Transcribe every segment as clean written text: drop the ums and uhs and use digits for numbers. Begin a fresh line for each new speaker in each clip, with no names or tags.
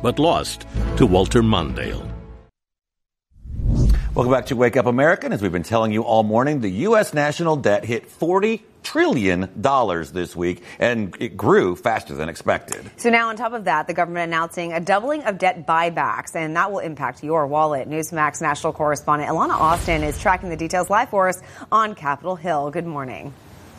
but lost to Walter Mondale.
Welcome back to Wake Up America. As we've been telling you all morning, the U.S. national debt hit $40 trillion this week, and it grew faster than expected.
So now on top of that, the government announcing a doubling of debt buybacks, and that will impact your wallet. Newsmax national correspondent Alana Austin is tracking the details live for us on Capitol Hill. Good morning.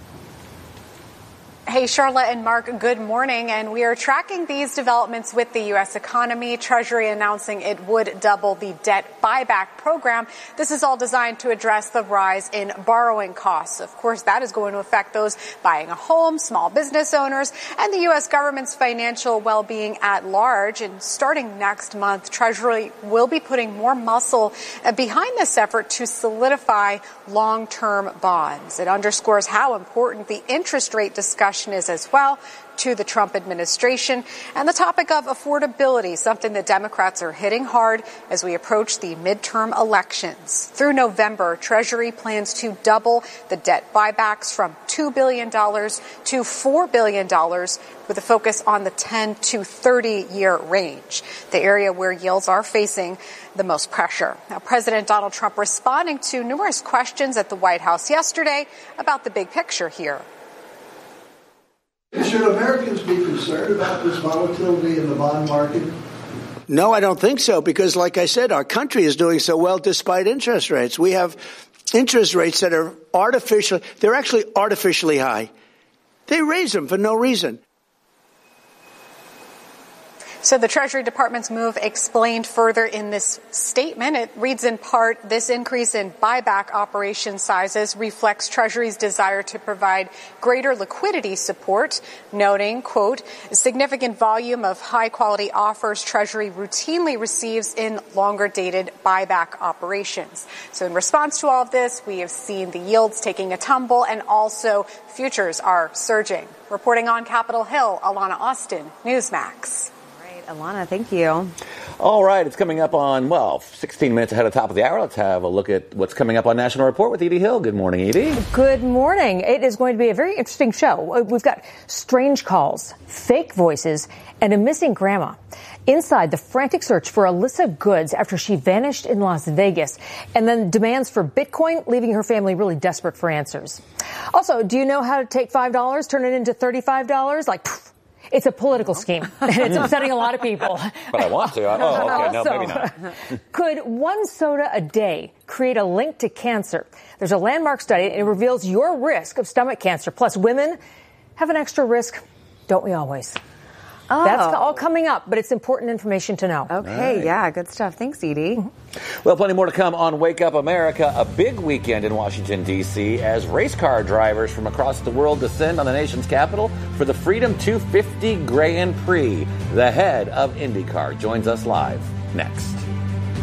Hey, Charlotte and Mark, good morning. And we are tracking these developments with the U.S. economy. Treasury announcing it would double the debt buyback program. This is all designed to address the rise in borrowing costs. Of course, that is going to affect those buying a home, small business owners, and the U.S. government's financial well-being at large. And starting next month, Treasury will be putting more muscle behind this effort to solidify long-term bonds. It underscores how important the interest rate discussion is as well to the Trump administration. And the topic of affordability, something that Democrats are hitting hard as we approach the midterm elections. Through November, Treasury plans to double the debt buybacks from $2 billion to $4 billion with a focus on the 10 to 30-year range, the area where yields are facing the most pressure. Now, President Donald Trump responding to numerous questions at the White House yesterday about the big picture here.
Should Americans be concerned about this volatility in the bond market?
No, I don't think so, because like I said, our country is doing so well despite interest rates. We have interest rates that are they're actually artificially high. They raise them for no reason.
So the Treasury Department's move explained further in this statement. It reads in part, this increase in buyback operation sizes reflects Treasury's desire to provide greater liquidity support, noting, quote, a significant volume of high-quality offers Treasury routinely receives in longer-dated buyback operations. So in response to all of this, we have seen the yields taking a tumble and also futures are surging. Reporting on Capitol Hill, Alana Austin, Newsmax.
Alana, thank you.
All right, it's coming up on, 16 minutes ahead of the top of the hour. Let's have a look at what's coming up on National Report with Edie Hill. Good morning, Edie.
Good morning. It is going to be a very interesting show. We've got strange calls, fake voices, and a missing grandma. Inside, the frantic search for Alyssa Goods after she vanished in Las Vegas, and then demands for Bitcoin, leaving her family really desperate for answers. Also, do you know how to take $5, turn it into $35? It's a political scheme, and it's upsetting a lot of people.
But I want to. Okay. No, maybe not.
Could one soda a day create a link to cancer? There's a landmark study, and it reveals your risk of stomach cancer. Plus, women have an extra risk, don't we always?
Oh.
That's all coming up, but it's important information to know.
Okay, right. Yeah, good stuff. Thanks, Edie.
Well, plenty more to come on Wake Up America. A big weekend in Washington, D.C. as race car drivers from across the world descend on the nation's capital for the Freedom 250 Grand Prix. The head of IndyCar joins us live next.